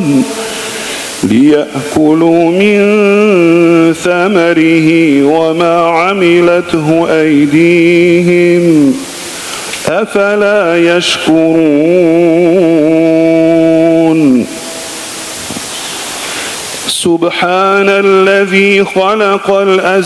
ليأكلوا من ثمره وما عملته أيديهم أفلا يشكرون سبحان الذي خلق الأزواج